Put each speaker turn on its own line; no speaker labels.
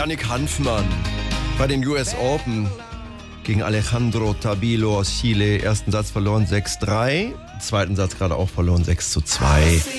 Yannick Hanfmann bei den US Open gegen Alejandro Tabilo aus Chile. Ersten Satz verloren 6-3, zweiten Satz gerade auch verloren 6-2.